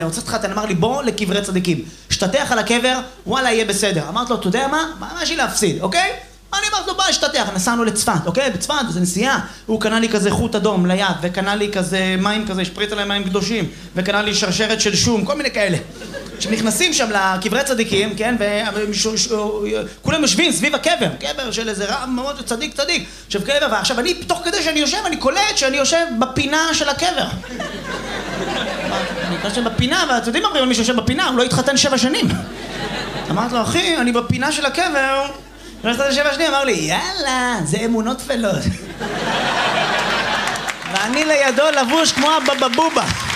אני רוצה להתחתן, אמר לי, בוא לקברי צדיקים. שתתח על הקבר, וואלה, יהיה בסדר. אמרתי לו, אתה יודע מה? מה יש לי להפסיד, אוקיי? אני אמרתי לו, בוא, שתתח. נסענו לצפת, אוקיי? בצפת, זה נסיעה. הוא קנה לי כזה חוט אדום ליד, וקנה לי כזה מים כזה, שפריץ עליהם מים קדושים, וקנה לי שרשרת של שום, כל מיני כאלה. כשנכנסים שם לקברי צדיקים, כן? וכולם יושבים סביב הקבר, קבר של איזה רב מאוד צדיק. עכשיו קבר, ועכשיו אני, תוך כדי שאני יושב, אני קולט שאני יושב בפינה של הקבר. אני יושב בפינה, ואתם יודעים מה, מי שיושב בפינה, הוא לא התחתן 7 שנים. אמרתי לו, אחי, אני בפינה של הקבר, לא התחתן 7 שנים, אמר לי, יאללה, זה אמונות טפלות. ואני לידו לבוש כמו הבבא בובה.